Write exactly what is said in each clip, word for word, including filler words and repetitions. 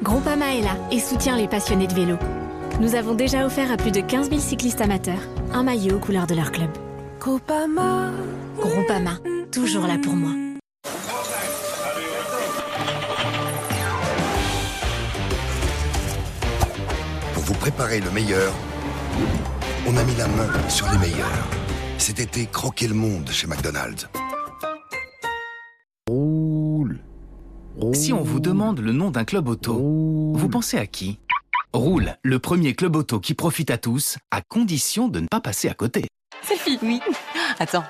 Groupama est là et soutient les passionnés de vélo. Nous avons déjà offert à plus de quinze mille cyclistes amateurs un maillot aux couleurs de leur club. Groupama. Groupama, toujours là pour moi. Pour vous préparer le meilleur, on a mis la main sur les meilleurs. Cet été, croquez le monde chez McDonald's. Roule. Roule. Si on vous demande le nom d'un club auto, Roule. vous pensez à qui? Roule, le premier club auto qui profite à tous, à condition de ne pas passer à côté. Selfie, oui. Attends.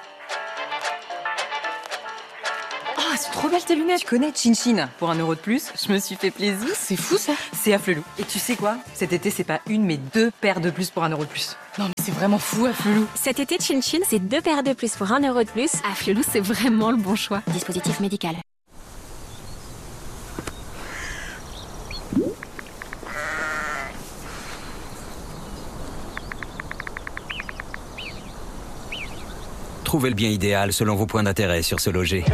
Ah, c'est trop belle tes lunettes. Tu connais Chin Chin? Pour un euro de plus, je me suis fait plaisir. C'est fou ça. C'est Afflelou. Et tu sais quoi? Cet été, c'est pas une, mais deux paires de plus pour un euro de plus. Non, mais c'est vraiment fou, Afflelou. Cet été, Chin Chin, c'est deux paires de plus pour un euro de plus. Afflelou, c'est vraiment le bon choix. Dispositif médical. Trouvez le bien idéal selon vos points d'intérêt sur Se Loger.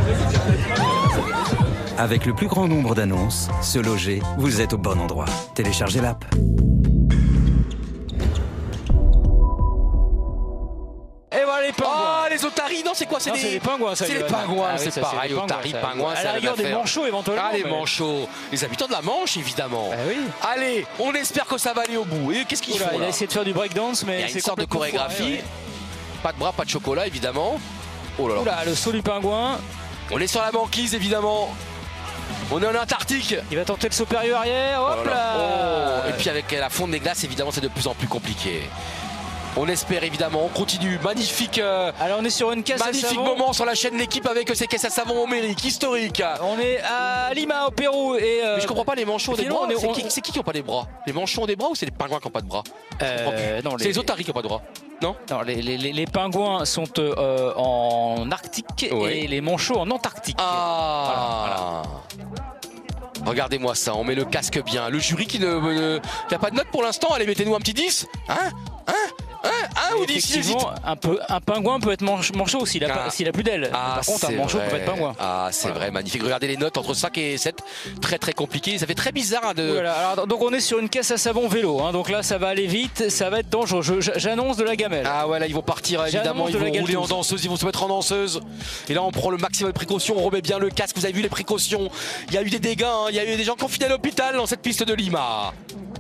Avec le plus grand nombre d'annonces, Se Loger, vous êtes au bon endroit. Téléchargez l'app. Et voilà les pingouins. Oh, les otaries, non, c'est quoi? C'est Non, des... c'est les pingouins, ça. C'est les Yoann. pingouins, Ah oui, c'est ça, pareil. les pingouins, Otaries, ça. pingouins, À c'est la la rigueur même des affaire. manchots, éventuellement. Ah, les mais- manchots. Les habitants de la Manche, évidemment. Ah oui. Allez, on espère que ça va aller au bout. Et qu'est-ce qu'ils Oula, font il a là? essayé de faire du breakdance, Il mais y a c'est une sorte de complètement chorégraphie. foiré, ouais. Pas de bras, pas de chocolat, évidemment. Oh là là. Oula, le saut du pingouin. On est sur la banquise, évidemment. On est en Antarctique. Il va tenter le saut périlleux arrière. Hop Oh là là. là. Oh. Et puis avec la fonte des glaces, évidemment, c'est de plus en plus compliqué. On espère évidemment, on continue. Magnifique, euh, Alors on est sur une caisse à magnifique savon. moment sur la chaîne L'équipe avec ces caisses à savon homériques, historiques. On est à Lima au Pérou et euh, Mais je comprends pas, les manchots ont des finalement, bras. on est- C'est on- qui, c'est qui qui ont pas des bras? Les manchots ont des bras ou c'est les pingouins qui ont pas de bras? Je comprends plus. euh, non, C'est les otaries qui ont pas de bras. Non? non, les, les- les- les pingouins sont euh, en Arctique Oui. et les manchots en Antarctique. Ah. Regardez-moi ça, on met le casque bien. Le jury qui ne, ne- qui a pas de note pour l'instant, allez, mettez-nous un petit dix. Hein? Hein? Hein? Un ou dix? Effectivement, un, peu, un pingouin peut être manch- manchot s'il a, Ah. pas- s'il a plus d'ailes. Ah, Par contre, un c'est manchot vrai. peut être pingouin. Ah, c'est Voilà. vrai, magnifique. Regardez les notes entre cinq et sept. Très très compliqué. Ça fait très bizarre hein, de. Ouh là là, alors, donc on est sur une caisse à savon vélo, hein, donc là ça va aller vite, ça va être dangereux. Je- je- J'annonce de la gamelle. Ah ouais, là ils vont partir évidemment, J'annonce ils de la vont rouler en galteuse. danseuse, ils vont se mettre en danseuse. Et là on prend le maximum de précautions, on remet bien le casque, vous avez vu les précautions. Il y a eu des dégâts, hein. Il y a eu des gens confinés à l'hôpital dans cette piste de Lima.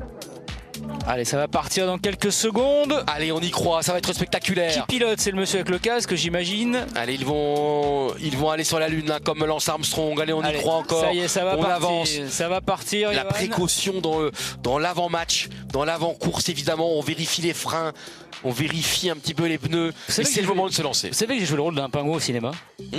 Allez, ça va partir dans quelques secondes. Allez, on y croit, ça va être Qui spectaculaire. pilote? C'est le monsieur avec le casque, j'imagine. Allez, ils vont ils vont aller sur la lune là, comme Lance Armstrong. Allez, on Allez, y croit encore. Ça y est, ça va on partir. avance. Ça va partir. La Yoann. précaution dans, le- dans l'avant-match, dans l'avant-course évidemment, on vérifie les freins, on vérifie un petit peu les pneus. Vous Et savez que c'est j'ai le joué- moment de se lancer. Vous savez que j'ai joué le rôle d'un pingouin au cinéma?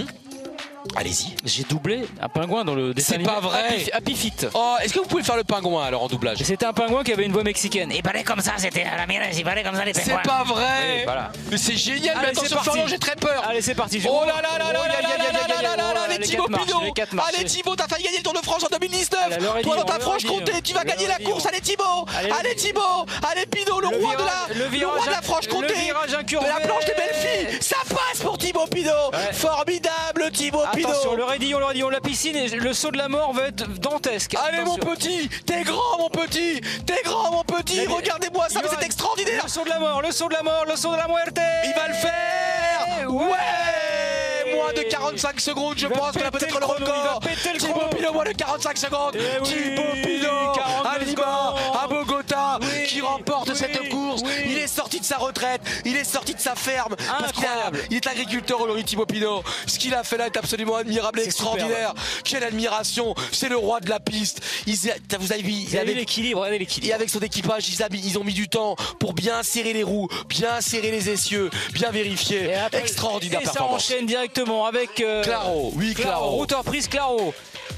Allez-y. J'ai doublé un pingouin dans le dessin C'est animé pas vrai. Happy, Happy Feet. Oh, est-ce que vous pouvez faire le pingouin alors en doublage? Et c'était un pingouin qui avait une voix mexicaine. Il parlait comme ça, c'était à la mienne, il parlait comme ça les C'est pingouins. pas vrai. Oui, voilà. Mais c'est génial. Allez, Mais attention c'est parti. Florian, j'ai très peur. Allez, c'est parti. Oh là là là là Oh, là y a- y a- y a- y a- y a- là là là là là, les les quatre Thibaut marches, Pinot. les quatre marches. Allez Thibaut, t'as failli gagner le Tour de France en deux mille dix-neuf. Allez, l'aurait Toi dit, dans ta on l'aurait Franche-Comté, dit, tu vas on gagner l'aurait la dit, course. on- Allez Thibaut. Allez, Allez Thibaut. Allez Pinot, le roi de la le le virage, roi de la Franche-Comté. le virage De incurvé. la planche des belles filles. Ça passe pour Thibaut Pinot. Ouais. Formidable Thibaut Pinot. Attention, le dit, on leur dit, on la piscine et le saut de la mort va être dantesque. Allez mon Attention. petit, t'es grand mon petit, t'es grand mon petit, Mais- regardez-moi ça, mais Yoann, c'est extraordinaire. Le saut de la mort, le saut de la mort, le saut de la muerte. Il va le faire. Ouais. Ouais. Moins de quarante-cinq secondes, je Il va pense qu'on a péter peut-être le le chrono, il va record. péter le Thibaut chrono. Pinot, moins de quarante-cinq secondes. Eh oui, Thibaut Pinot, à quarante-deux Lima, secondes. à Bogota, Oui, qui remporte oui, cette course. oui. Il est sorti de sa retraite, il est sorti de sa ferme. Parce qu'il a- Incroyable. il est agriculteur aujourd'hui, Thibaut Pinot. Ce qu'il a fait là est absolument admirable et C'est extraordinaire. Quelle admiration. C'est le roi de la piste. Ils, vous avez vu, il Vous avez avait- l'équilibre, regardez et l'équilibre. avec son équipage, ils, hab- ils ont mis du temps pour bien serrer les roues, bien serrer les essieux, bien vérifier. Et après- Extraordinaire et ça performance. enchaîne directement avec euh, Claro, oui, Claro. Routeur prise Claro.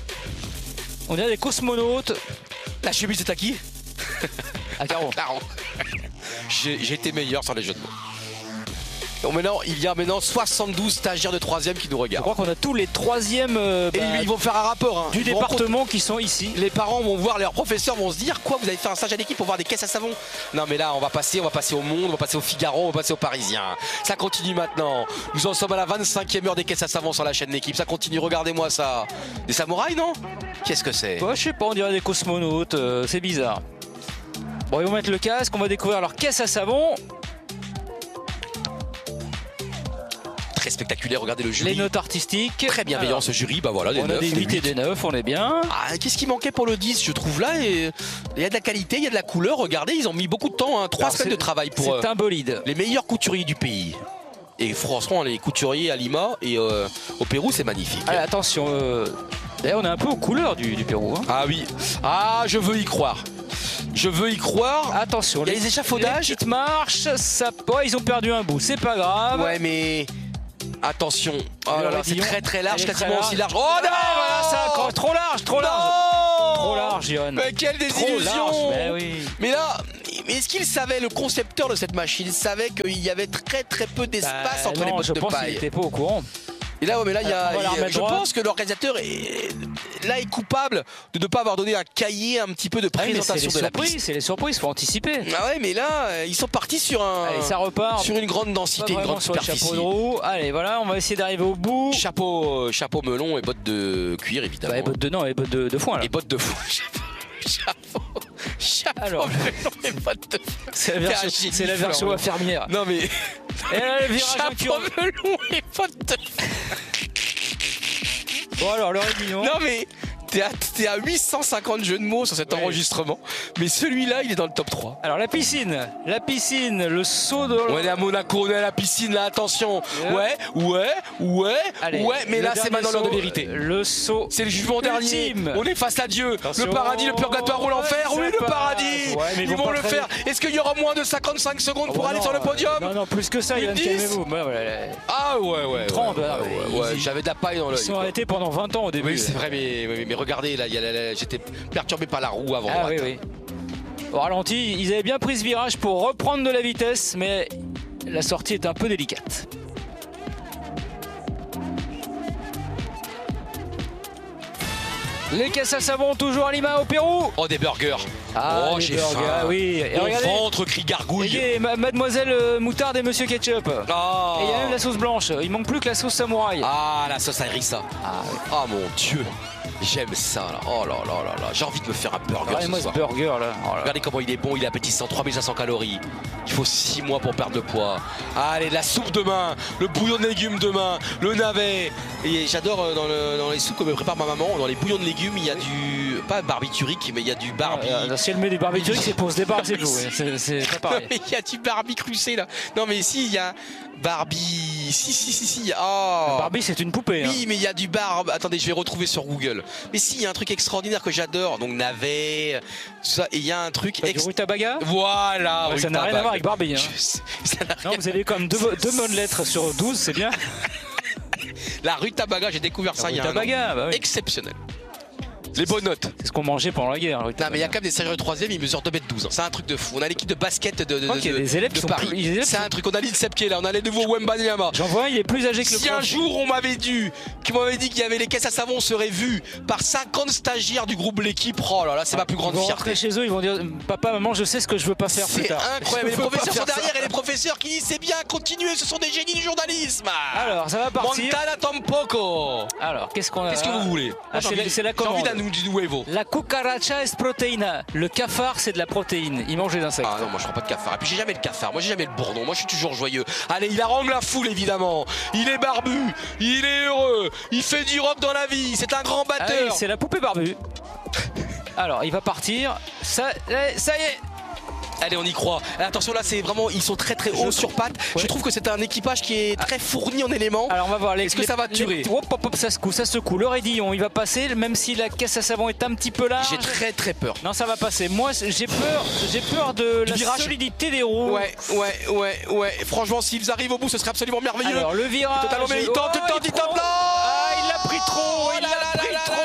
On dirait des cosmonautes. La chemise est à qui? À Caro. Claro. J'ai j'ai été meilleur sur les jeux de mots. Donc maintenant, il y a maintenant soixante-douze stagiaires de troisième qui nous Je regardent. crois qu'on a tous les troisièmes euh, Et bah, ils vont faire un rapport. Hein. du Ils vont département qui sont ici. Les parents vont voir, leurs professeurs vont se dire quoi, vous avez fait un stage à l'équipe pour voir des caisses à savon? Non mais là on va passer, on va passer au Monde, on va passer au Figaro, on va passer au Parisien. Ça continue maintenant. Nous en sommes à la vingt-cinquième heure des caisses à savon sur la chaîne d'équipe. Ça continue, regardez-moi ça. Des samouraïs non? Qu'est-ce que c'est? Ouais, je sais pas, on dirait des cosmonautes, euh, c'est bizarre. Bon, ils vont mettre le casque, on va découvrir leur caisse à savon. Très spectaculaire, regardez le jury. Les notes artistiques. Très bienveillant. Alors, ce jury, bah voilà, des on neuf, a des des huit et huit. des neuf, on est bien. Ah, qu'est-ce qui manquait pour le dix, je trouve là et... Il y a de la qualité, il y a de la couleur, regardez, ils ont mis beaucoup de temps, hein. trois Alors, semaines de c'est- travail pour C'est euh, un bolide. les meilleurs couturiers du pays. Et franchement, les couturiers à Lima et euh, au Pérou, c'est magnifique. Allez, attention, euh... d'ailleurs, on est un peu aux couleurs du, du Pérou. Hein. Ah oui, ah je veux y croire. Je veux y croire. Attention, Il y a les échafaudages. les petites marches, ça... ouais, ils ont perdu un bout, c'est pas grave. Ouais, mais attention. Oh Le là là, c'est raidillon, très très large, elle est très quasiment aussi large. Oh Ouais, non, voilà, ça accroche. Trop large, trop large. Non Trop large, Johan. Mais quelle Trop désillusion. large, mais oui. Mais là, mais est-ce qu'il savait, le concepteur de cette machine, il savait qu'il y avait très très peu d'espace Bah, entre non, les bottes je de pense qu'il paille. était pas au courant. Et là, ouais, mais là, il y a, On va la il y a- remettre je droite. pense que l'organisateur est, là est coupable de ne pas avoir donné un cahier un petit peu de Ah oui, mais c'est présentation les de la surprises, piste. c'est les surprises, faut anticiper. Ah ouais, mais là, euh, ils sont partis sur un, Allez, ça repart. sur une grande Pas densité, une vraiment grande sur le superficie. chapeau de roue. Allez, voilà, on va essayer d'arriver au bout. Chapeau, euh, chapeau melon et bottes de cuir évidemment. Bah, les bottes de non, les bottes de, de foin là. Et bottes de foin. Chapeau, chapeau Alors. melon et bottes de foin. C'est la T'es version, un génie, c'est la version Florian. infirmière. Non mais Et là, le virage en chapeau curve. melon et bottes de foin. Bon alors, le raidillon. Non mais t'es à, t'es à huit cent cinquante jeux de mots sur cet Ouais. enregistrement. Mais celui-là, il est dans le top trois. Alors la piscine, la piscine, le saut de. On est à Monaco, on est à la piscine là, attention. Ouais. Ouais, ouais, ouais, Allez, ouais, mais le là c'est dernier maintenant l'heure de saut, vérité. Le saut. C'est le jugement dernier. Ultime. On est face à Dieu. Attention. Le paradis, le purgatoire ou l'enfer. Ouais, Oui, ça le passe. paradis. Ouais, mais ils ils vont vont pas le très faire. Est-ce qu'il y aura moins de cinquante-cinq secondes Oh, pour aller non, sur le podium? Non, non, plus que ça, Yann, dix. calmez-vous. Ouais, ouais, Ah ouais, ouais. trente, ouais, hein, ouais, mais ouais, ils- j'avais de la paille dans Ils l'œil. sont quoi. arrêtés pendant vingt ans au début. Oui, c'est vrai, mais, mais, mais regardez, là, il y a la- la- j'étais perturbé par la roue avant. Ah droite. oui, oui. Au ralenti, ils avaient bien pris ce virage pour reprendre de la vitesse, mais la sortie est un peu délicate. Les caisses à savon toujours à Lima au Pérou. Oh, des burgers. Ah, oh, les j'ai burgers, faim. oui. Et Mon regardez. ventre crie gargouille. Regardez, ma- Mademoiselle euh, Moutarde et Monsieur Ketchup. Oh. Et il y a même la sauce blanche. Il manque plus que la sauce samouraï. Ah, la sauce à harissa. Ah, oui. Ah mon Dieu, j'aime ça là. Oh là là là là, j'ai envie de me faire un burger Regardez-moi ce ce soir. burger là. Oh là là. Regardez comment il est bon, il est appétissant, trois mille cinq cents calories. Il faut six mois pour perdre le poids. Allez, la soupe demain, le bouillon de légumes demain, le navet. Et j'adore euh, dans, le- dans les soupes que me prépare ma maman, dans les bouillons de légumes, il y a du, pas barbiturique, mais il y a du barbi. Euh, si elle met des barbituriques, c'est pour se débarrasser de vous. ouais. C'est c'est pas pareil. Mais il y a du Barbie crucé là. Non mais si, il y a Barbie. Si, si, si, si. Oh. Barbie, c'est une poupée. hein. Oui, mais il y a du barbe. Attendez, je vais retrouver sur Google. Mais si, il y a un truc extraordinaire que j'adore. Donc, navet, tout ça. Et il y a un truc. Bah, du ex- rutabaga. Voilà. Ouais, ça n'a rien à voir avec Barbie. hein. Je sais, ça n'a Non, rien- vous avez quand même deux, deux bonnes lettres sur douze, c'est bien. La rutabaga, j'ai découvert ça il y a un an. Rutabaga, bah oui. Exceptionnel. Les bonnes notes. C'est ce qu'on mangeait pendant la guerre. le Non, mais il y a rutabaga. quand même des stagiaires de troisième, ils mesurent deux mètres douze. C'est un truc de fou. On a l'équipe de basket de, de, crois qu'il y a de- des élèves de qui sont Paris. plus- les élèves C'est sont- un truc. On a l'INSEP qui est là. On a les nouveaux Wembanyama. J'en vois un, il est plus âgé que le Si un prof. jour on m'avait dit, qui m'avait dit qu'il y avait les caisses à savon seraient vues par cinquante stagiaires du groupe L'équipe, oh là là, c'est ma plus grande Ils vont fierté. rentrer chez eux, ils vont dire papa, maman, je sais ce que je veux pas faire plus C'est tard. incroyable. Je Les veux pas professeurs sont faire ça. derrière et les professeurs qui disent c'est bien, continuez, ce sont des génies du journalisme. Alors, ça va partir. Montana Tampoco. Alors, qu'est-ce qu'on a Qu'est-ce que là vous voulez Ah, J'ai c'est la- envie- c'est la J'ai envie commande. d'un du nuevo. La cucaracha es proteína. Le cafard, c'est de la protéine. Il mange les insectes. Ah non, moi je prends pas de cafard. Et puis j'ai jamais le cafard. Moi j'ai jamais le bourdon. Moi je suis toujours joyeux. Allez, il harangue la foule évidemment. Il est barbu. Il est heureux. Il fait du rock dans la vie. C'est un grand Ah oui, batteur. c'est la poupée barbue. Alors, il va partir. Ça, eh, ça y est. Allez, on y croit. Attention là, c'est vraiment, ils sont très très hauts Je- sur pattes. Ouais. Je trouve que c'est un équipage qui est très fourni en éléments. Alors, on va voir. les- Est-ce que les- ça va les- tuer Hop, hop, hop, ça secoue, ça secoue. Le raidillon, il va passer, même si la caisse à savon est un petit peu large. J'ai très très peur. Non, ça va passer. Moi, j'ai peur, j'ai peur de Du la virage. solidité des roues. Ouais, ouais, ouais, ouais. Franchement, s'ils arrivent au bout, ce serait absolument merveilleux. Alors, le virage. Totalement méritant, Oh, tout le temps, il dit top prend- là. Ah, il l'a pris trop. Il l'a pris trop.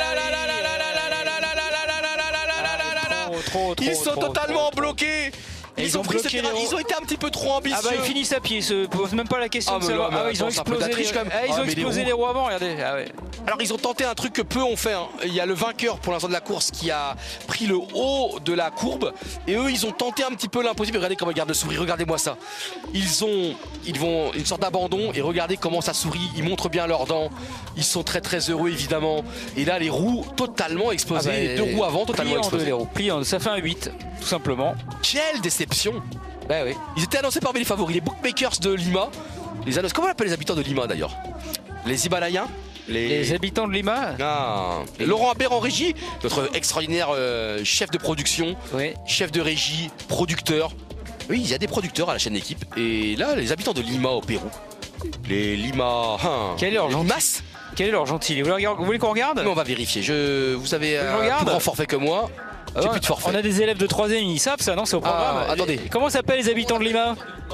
Ils sont Trop, trop, totalement trop, bloqués. Et ils, ils ont ont pris bloqué cette les roues. Ils ont été un petit peu trop ambitieux. Ah bah ils finissent à pied, ils se posent même pas la question Ah, de mais savoir. là, mais Ah ouais, ils ont attends, c'est un peu de la explosé triche, les, quand même. ah, ils Ah, ont mais les explosé roues. les roues avant, regardez. Ah ouais. Alors ils ont tenté un truc que peu ont fait, hein. Il y a le vainqueur pour l'instant de la course qui a pris le haut de la courbe et eux ils ont tenté un petit peu l'impossible. Regardez comment ils gardent le sourire, regardez-moi ça. Ils ont ils vont une sorte d'abandon et regardez comment ça sourit, ils montrent bien leurs dents. Ils sont très très heureux évidemment. Et là les roues totalement explosées, Ah bah, les deux roues avant totalement pliées en deux, explosées. les roues, pliées en deux. Ça fait un huit, tout simplement. Quelle déception. Bah oui. Ils étaient annoncés parmi les favoris, les bookmakers de Lima. Les annonces, comment on appelle les habitants de Lima d'ailleurs? Les Himalayens? Les... Les habitants de Lima. Ah. Laurent Habert en régie, notre extraordinaire euh, chef de production, Oui. chef de régie, producteur. Oui, il y a des producteurs à la chaîne d'équipe. Et là, les habitants de Lima au Pérou. Les Lima... Hein, Quelle est leur les gentil- Limas. Quel est leur gentil? Vous voulez, vous voulez qu'on regarde? Mais on va vérifier. Je... Vous avez Je un regarde. plus grand forfait que moi. Ah J'ai ouais, plus de forfait. On a des élèves de troisième, ils savent ça, non? C'est au programme. Ah, attendez. Les- Comment s'appellent les habitants de Lima?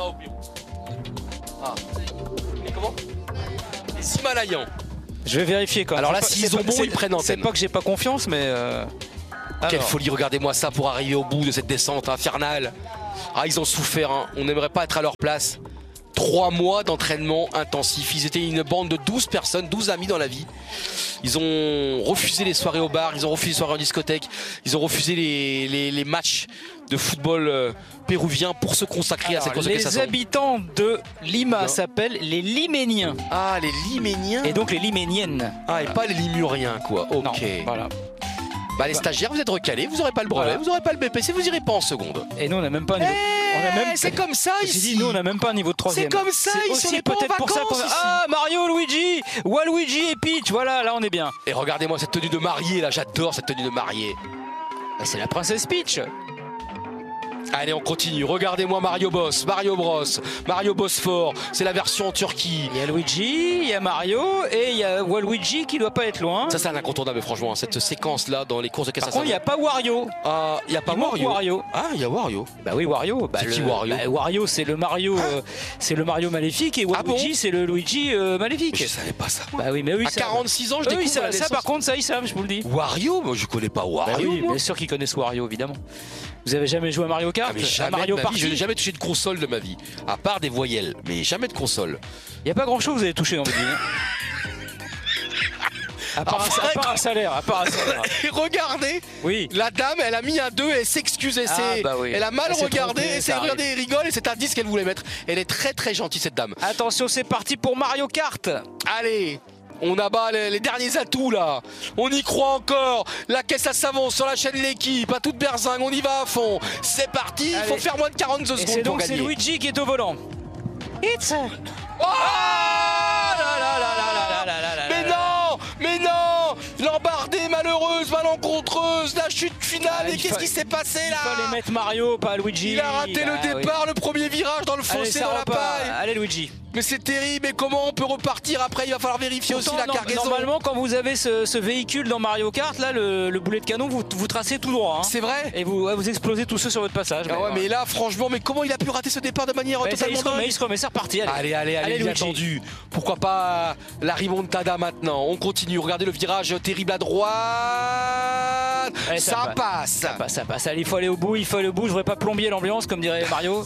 Ah. Les comment? Les Himalayens. Je vais vérifier quand même. Alors là, C'est pas- s'ils c'est ont pas- bon, c'est- ils prennent C'est antenne. pas que j'ai pas confiance, mais. euh, Quelle alors. folie, regardez-moi ça pour arriver au bout de cette descente infernale. Ah, ils ont souffert, hein. On n'aimerait pas être à leur place. Trois mois d'entraînement intensif. Ils étaient une bande de douze personnes, douze amis dans la vie. Ils ont refusé les soirées au bar, ils ont refusé les soirées en discothèque, ils ont refusé les, les, les matchs de football euh, péruvien pour se consacrer Alors, à cette course de les Cassasson. habitants de Lima Non. s'appellent les Liméniens. Ah, les Liméniens. Et donc les Liméniennes. Ah, et pas les Limuriens, quoi. Ok. Non, voilà. Bah, les stagiaires, vous êtes recalés, vous n'aurez pas le brevet, Voilà. vous n'aurez pas le B P C, vous irez pas en seconde. Et nous on n'a même pas un niveau. Eh, on a même. c'est comme ça J'ai ici. dit, nous on n'a même pas un niveau de troisième. C'est comme ça, C'est ici, on aussi n'est pas en peut-être pour ça qu'on. vacances, ici. Ah, Mario, Luigi, Waluigi et Peach. Voilà, là on est bien. Et regardez-moi cette tenue de mariée là, j'adore cette tenue de mariée. Bah, c'est la princesse Peach. Allez, on continue. Regardez-moi Mario Boss, Mario Bros, Mario Bosphore. C'est la version en Turquie. Il y a Luigi, il y a Mario et il y a Waluigi qui doit pas être loin. Ça, c'est un incontournable, franchement. Cette séquence-là dans les courses de Par Cassasson. contre, il n'y a pas Wario. Ah, il y a pas Il manque Wario. Wario. Ah, il y a Wario. Bah oui, Wario. Bah, C'est le- qui Wario bah, Wario, c'est le Mario, euh, c'est le Mario maléfique et Ah bon Waluigi, c'est le Luigi euh, maléfique. Je savais pas ça. Bah oui, mais oui. À ça- quarante-six ans, je Eux, découvre ils savent- la ça, naissance. par contre, ça, ils savent, je vous le dis. Wario, moi je connais pas Bah Wario. oui, moi. bien sûr qu'ils connaissent Wario, évidemment. Vous avez jamais joué à Mario Kart? Ah, mais À jamais Mario de ma vie, Party? je n'ai jamais touché de console de ma vie, à part des voyelles, mais jamais de console. Il n'y a pas grand chose que vous avez touché dans votre vie. hein. À part, Ah, un, à part un salaire, à part un salaire. Et regardez, Oui. la dame, elle a mis un deux, elle s'excuse, elle, Ah, s'est- bah oui. elle a mal Elle s'est regardé, trompée, elle s'est ça regardée, elle rigole et c'est un dix qu'elle voulait mettre. Elle est très très gentille cette dame. Attention, c'est parti pour Mario Kart. Allez, on abat les, les derniers atouts là. On y croit encore. La caisse à savon sur la chaîne L'équipe, à toute berzingue, on y va à fond. C'est parti, il faut Allez. faire moins de quarante-deux Et c'est secondes pour donc c'est gagner. Luigi qui est au volant. It's a... Oh là là là là là là. Mais non, mais non, l'embardée malheureuse, malencontreuse, la chute finale. Ah, Et il qu'est-ce fa- qui s'est passé Il là? fallait mettre Mario, pas Luigi. Il a raté Bah le oui. départ, le premier virage dans le Allez, fossé, ça dans la repart. paille. Allez Luigi. Mais c'est terrible, et comment on peut repartir après? Il va falloir vérifier aussi Pourtant, la non- cargaison. Normalement, quand vous avez ce, ce véhicule dans Mario Kart, là, le, le boulet de canon, vous, vous tracez tout droit. hein. C'est vrai? Et vous, ouais, vous explosez tous ceux sur votre passage. Ah ouais, mais là, franchement, mais comment il a pu rater ce départ de manière Mais ça, il totalement se remet, dingue? il se remet, c'est reparti. Allez, Allez, allez, allez, bien Luigi. attendu. Pourquoi pas la remontada maintenant? On continue. Regardez le virage terrible à droite. Allez, ça, ça passe. Ça passe, ça passe. Allez, il faut aller au bout, il faut aller au bout. Je voudrais pas plombier l'ambiance, comme dirait Mario.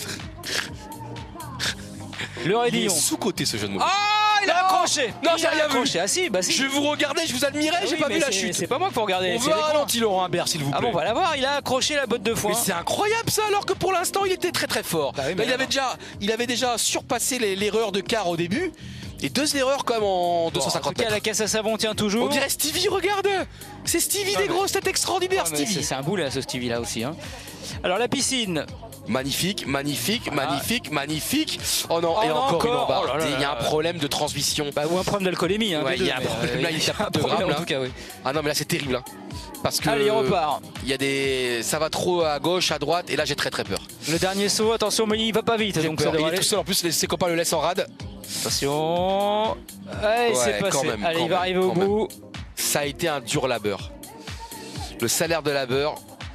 Le Il est raidillon. sous-côté ce jeu de mots. Ah, il a Non, accroché. non, Il j'ai a rien vu. accroché. Ah si, bah si. Je vous regardais, je vous admirais, Ah j'ai oui, pas mais vu la c'est- chute. C'est pas moi qu'il faut regarder. On c'est veut l'écran. ralentir Laurent Imbert, s'il vous plaît. Ah bon, voilà voir, il a accroché la botte de foin. Mais c'est incroyable ça, alors que pour l'instant il était très très fort. Bah oui, mais Là, il, avait alors. déjà, il avait déjà surpassé les- l'erreur de quart au début. Et deux erreurs quand même en deux cent Bon, en cinquante tout cas, mètres. la caisse à savon tient toujours. On dirait Stevie, regarde. C'est Stevie Non, des mais- grosses têtes extraordinaires, Ah, mais Stevie. c'est c'est un boulet, ce Stevie là aussi. hein. Alors la piscine. Magnifique, magnifique, Voilà. magnifique, magnifique. Oh non, Oh et non, encore, une encore. embarque. Oh là là Il y a un là. problème de transmission. Bah, ou un problème d'alcoolémie. Hein, Ouais, des il y a deux, un mais, problème euh, là, il y a un pas de problème, drame, en là. tout cas, oui. Ah non, mais là c'est terrible. Hein. Parce que Allez, on repart. il y a des, ça va trop à gauche, à droite, et là j'ai très très peur. Le dernier saut, attention, mais il va pas vite. J'ai Donc peur. ça Il devrait est aller. tout seul. En plus, les- ses copains le laissent en rade. Attention. Allez, Ouais, c'est passé. quand même, Allez, quand il va même, arriver au quand bout. Ça a été un dur labeur. Le salaire de labeur.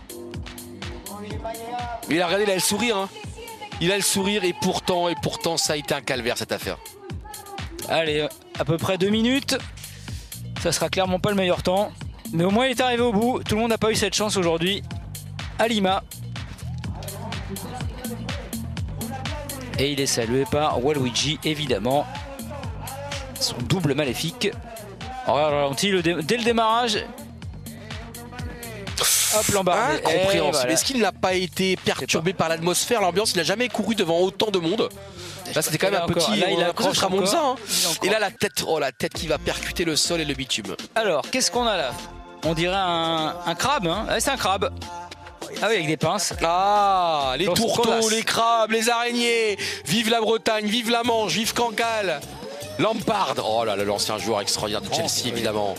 Il a regardé, il a le sourire. Hein. Il a le sourire et pourtant, et pourtant, ça a été un calvaire cette affaire. Allez, à peu près deux minutes. Ça sera clairement pas le meilleur temps. Mais au moins, il est arrivé au bout. Tout le monde n'a pas eu cette chance aujourd'hui. À Lima. Et il est salué par Waluigi, évidemment. Son double maléfique. On ralenti le dé dès le démarrage. Hop, l'embarqué. Incompréhensible. Voilà. Est-ce qu'il n'a pas été perturbé par l'atmosphère, l'ambiance? Il n'a jamais couru devant autant de monde. Là, c'était quand même un petit. Là, il accroche à Monza. Hein. Il Et là, la tête, oh, la tête qui va percuter le sol et le bitume. Alors, qu'est-ce qu'on a là? On dirait un, un crabe. Hein, ouais, c'est un crabe. Ah oui, avec des pinces. Ah, les Los tourteaux, Colas. les crabes, les araignées. Vive la Bretagne, vive la Manche, vive Cancale. Lampard. Oh là là, l'ancien joueur extraordinaire de Chelsea, oui. évidemment.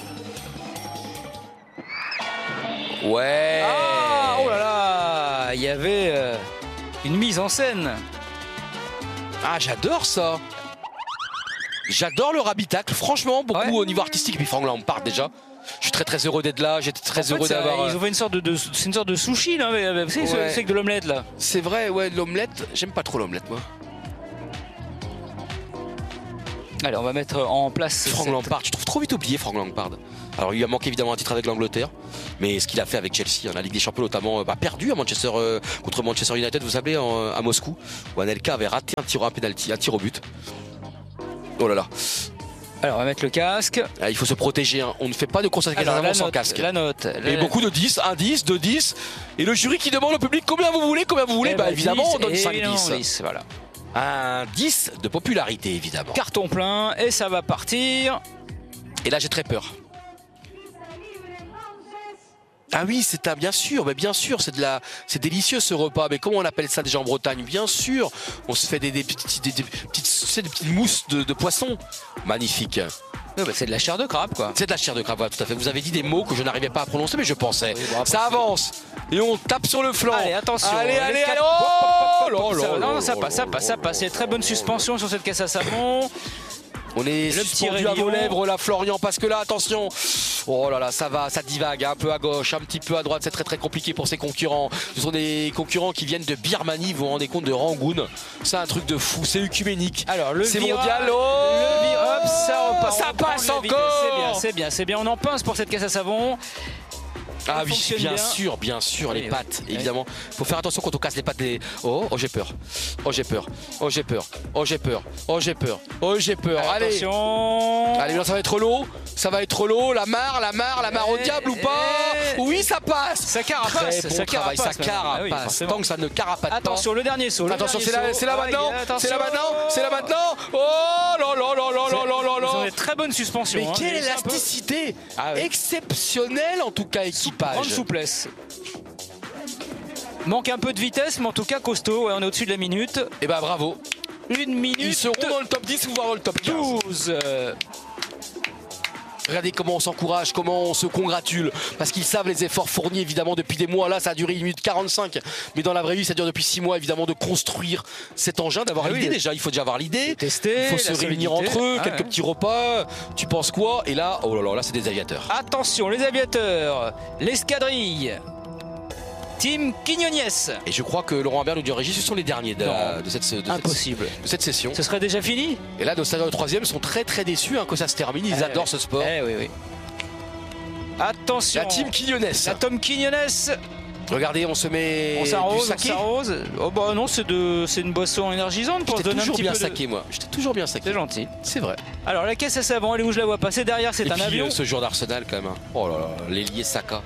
Ouais. Ah, oh là là, il y avait euh, une mise en scène. Ah, j'adore ça. J'adore le rabitacle. Franchement, beaucoup Ouais. au niveau artistique. Et puis Frank Lampard déjà. Je suis très très heureux d'être là. J'étais très En fait, heureux ça, d'avoir. Ils ont fait une sorte de, de c'est une sorte de sushi là, mais, mais, c'est Ouais. c'est que de l'omelette là. C'est vrai, ouais, l'omelette. J'aime pas trop l'omelette, moi. Allez, on va mettre en place. Frank cette- Lampard, tu trouves trop vite oublié Frank Lampard. Alors il lui a manqué évidemment un titre avec l'Angleterre, mais ce qu'il a fait avec Chelsea, hein, la Ligue des Champions notamment, euh, bah, perdu à Manchester euh, contre Manchester United, vous savez, en- à Moscou, où Anelka avait raté un tir, un penalty, un tir au but. Oh là là. Alors, on va mettre le casque. Ah, il faut se protéger, hein. On ne fait pas de course avec les Alors, la avant sans note, casque. la note. Et la- beaucoup de dix, un dix, deux dix. Et le jury qui demande au public combien vous voulez, combien vous voulez. Eh Bah ben, évidemment, dix, on donne cinq évidemment, dix. dix, voilà. Un dix de popularité, évidemment. Carton plein et ça va partir. Et là, j'ai très peur. Ah oui, c'est un, bien sûr, mais bien sûr, c'est de la, c'est délicieux ce repas. Mais comment on appelle ça déjà en Bretagne? Bien sûr, on se fait des, des, petits- des, des petites, c'est des petites mousses de, de poisson. Magnifique. Ouais, bah, c'est de la chair de crabe, quoi. C'est de la chair de crabe, voilà, tout à fait. Vous avez dit des mots que je n'arrivais pas à prononcer, mais je pensais. Oui, bon, après, ça c'est- avance et on tape sur le flanc. Allez, attention. Allez, allez, l'escap- allez. Hop, hop, Oh hop, là hop, là ça- là Non, là ça là passe, ça là passe, là ça passe. Il y a très bonne suspension sur cette caisse à savon. On est Le petit suspendu à vos rayon. lèvres là, Florian, parce que là, attention. Oh là là, ça va, ça divague, un peu à gauche, un petit peu à droite. C'est très très compliqué pour ses concurrents. Ce sont des concurrents qui viennent de Birmanie, vous vous rendez compte, de Rangoon. C'est un truc de fou, c'est œcuménique. Alors, le C'est virage, mondial. Oh, le virage, hop, ça repart. Ça On reprend passe de la vitesse. encore. C'est bien, c'est bien, c'est bien. On en pince pour cette caisse à savon. Ah Ça oui, fonctionne bien bien. sûr, bien sûr, Oui, les oui. pattes, Oui. évidemment. Faut faire attention quand on casse les pattes des. Oh, oh j'ai peur. Oh j'ai peur. Oh j'ai peur. Oh j'ai peur. Oh j'ai peur. Oh j'ai peur. Allez. Attention. Allez, non, ça va être l'eau. Ça va être l'eau. La mare, la mare, la mare au Eh, diable ou pas? eh. Oui, ça passe. Ça carapace, Très bon ça travail, carapace, ça carapace. maintenant. Ah oui, forcément. Tant que ça ne carapate pas. Attention, le dernier saut. le Attention, c'est dernier là, saut. c'est là Ah, maintenant. attention. C'est là maintenant. C'est là maintenant. Oh là là là là là là là Ils ont là. des très bonnes suspensions. Mais hein. quelle Ils sont un peu- élasticité Ah oui. exceptionnelle en tout cas, Grande équipage. souplesse. Manque un peu de vitesse, mais en tout cas costaud. Ouais, on est au-dessus de la minute. Et bah bravo. Une minute. Ils seront dans le top dix ou voire dans le top quinze. douze. euh, Regardez comment on s'encourage, comment on se congratule, parce qu'ils savent les efforts fournis évidemment depuis des mois. Là, ça a duré une minute quarante-cinq, mais dans la vraie vie, ça dure depuis six mois évidemment de construire cet engin, d'avoir Ah oui, l'idée de- déjà. Il faut déjà avoir l'idée. tester, Il faut se la réunir solidité. entre eux, Ah quelques ouais. petits repas. Tu penses quoi? Et là, oh là là, là c'est des aviateurs. Attention, les aviateurs. L'escadrille. Team Quignoniès. Et je crois que Laurent Habert nous dit en régie, ce sont les derniers de, la- Non. de cette, de cette- Impossible. de cette session. Ce serait déjà fini? Et là, nos stagiaires de troisième sont très très déçus hein, que ça se termine. Ils Eh adorent oui. ce sport. Eh oui, oui. Attention. La team Quignonès. La Tom Quignonès. Regardez, on se met On du s'arrose, on saké. s'arrose. Oh bah non, c'est de, c'est une boisson énergisante pour se J'étais donner un toujours petit bien peu de... saké, moi. J'étais toujours bien saké. C'est gentil. C'est vrai. Alors la caisse à savon, elle est où je la vois passer? Derrière, c'est Et un puis, avion. euh, ce joueur d'Arsenal quand même. hein. Oh là là, l'ailier Saka.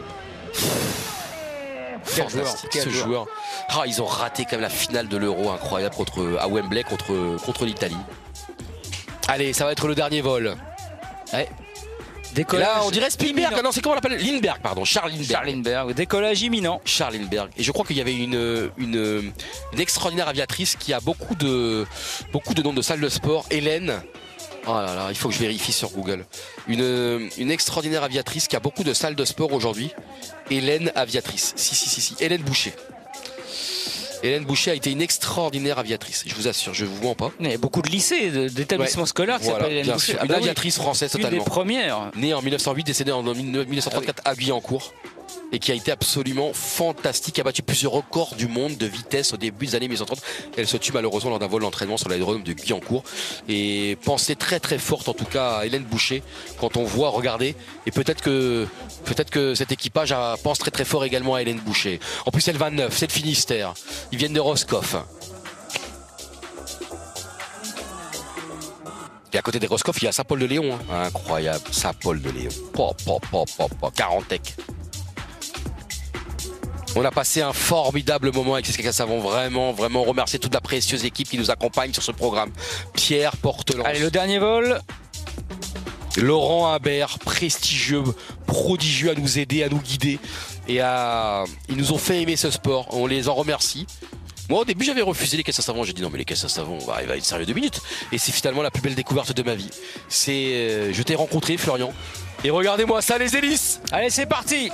Quel joueur, Fantastique, quel ce joueur. joueur. Ah, ils ont raté quand même la finale de l'Euro incroyable contre, à Wembley contre, contre l'Italie. Allez, ça va être le dernier vol. Ouais. Et Décollage. là, on dirait Spielberg. imminent. Ah non, c'est comment on l'appelle? Lindbergh, pardon. Charles Lindbergh. Charles Lindbergh. Décollage imminent. Charles Lindbergh. Et je crois qu'il y avait une, une, une extraordinaire aviatrice qui a beaucoup de, beaucoup de noms de salles de sport. Hélène. Oh là là, il faut que je vérifie sur Google. Une, une extraordinaire aviatrice qui a beaucoup de salles de sport aujourd'hui. Hélène aviatrice. Si, si, si, si. Hélène Boucher. Hélène Boucher a été une extraordinaire aviatrice. Je vous assure, je vous mens pas. Il y a beaucoup de lycées, de- d'établissements Ouais. scolaires qui Voilà, s'appellent Hélène bien Boucher. sûr. Ah Une bah oui. aviatrice française Une des totalement. premières. Née en mille neuf cent huit, décédée en mille neuf cent trente-quatre à Guyancourt. Et qui a été absolument fantastique, a battu plusieurs records du monde de vitesse au début des années mille neuf cent trente. Elle se tue malheureusement lors d'un vol d'entraînement sur l'aérodrome de Guyancourt. Et pensée très très forte en tout cas à Hélène Boucher quand on voit, regardez, et peut-être que peut-être que cet équipage a- pense très très fort également à Hélène Boucher. En plus elle vingt-neuf, c'est le Finistère. Ils viennent de Roscoff. Et à côté des Roscoff, il y a Saint-Paul-de-Léon. Hein. Incroyable, Saint-Paul-de-Léon. Pop, pop, pop, pop, pop. Quarantec. On a passé un formidable moment avec ces Cassavon. Vraiment, vraiment remercier toute la précieuse équipe qui nous accompagne sur ce programme. Pierre Portelance. Allez, le dernier vol. Laurent Imbert, prestigieux, prodigieux à nous aider, à nous guider. Et à... ils nous ont fait aimer ce sport. On les en remercie. Moi, au début, j'avais refusé les caisses à savon. J'ai dit non, mais les caisses à savon, on va arriver à être sérieux deux minutes. Et c'est finalement la plus belle découverte de ma vie. C'est, euh, je t'ai rencontré, Florian. Et regardez-moi ça, les hélices. Allez, c'est parti.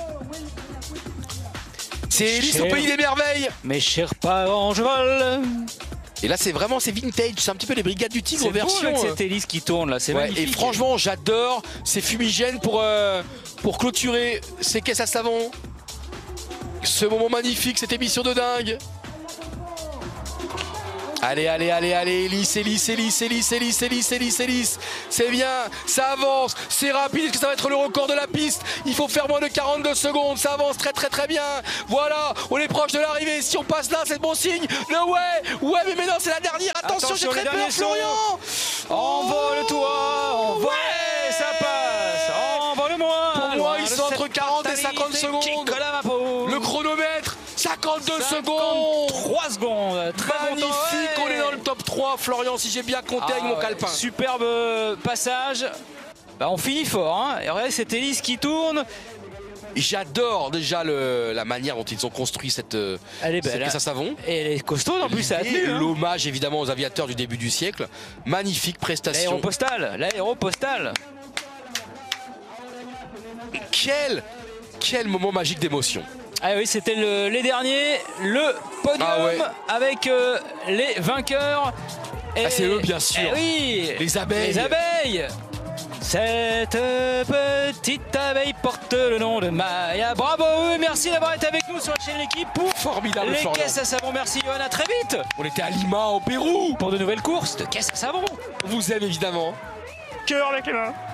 C'est hélice au pays des merveilles. Mes chers parents, je vole. Et là, c'est vraiment, c'est vintage. C'est un petit peu les Brigades du Tigre version. C'est cette hélice qui tourne là, c'est ouais, magnifique. Et franchement, j'adore ces fumigènes pour, euh, pour clôturer ces caisses à savon. Ce moment magnifique, cette émission de dingue. Allez, allez, allez, allez, hélice, hélice, hélice, hélice, hélice, hélice, hélice, hélice. C'est bien, ça avance, c'est rapide. Est-ce que ça va être le record de la piste? Il faut faire moins de quarante-deux secondes. Ça avance très, très, très bien. Voilà, on est proche de l'arrivée. Si on passe là, c'est bon signe. Le ouais, ouais, mais maintenant, c'est la dernière. Attention, j'ai très peur, Florian. Envole-toi, envole. Ouais, ça passe. Envole-moi. Pour moi, ils sont entre quarante et cinquante secondes. Le chronomètre. cinquante-deux secondes. trois secondes. Très magnifique, bon temps, ouais. On est dans le top trois, Florian, si j'ai bien compté ah, avec mon ouais. calepin. Superbe passage. Bah, on finit fort. Hein. Et regardez cette hélice qui tourne. J'adore déjà le, la manière dont ils ont construit cette, elle est belle, cette caisse à savon. Et elle est costaud en plus, ça a tenu. Hein. L'hommage évidemment aux aviateurs du début du siècle. Magnifique prestation. L'aéropostale, l'aéropostale. Quel, quel moment magique d'émotion. Ah oui, c'était le, les derniers, le podium ah ouais. avec euh, les vainqueurs. Et, ah, c'est eux, bien sûr. Oui, les abeilles. Les abeilles. Cette petite abeille porte le nom de Maya. Bravo eux, merci d'avoir été avec nous sur la chaîne L'équipe pour formidable les Florian. caisses à savon. Merci Johan, à très vite. On était à Lima, au Pérou. Pour de nouvelles courses de caisses à savon. On vous aime évidemment. Cœur avec les mains.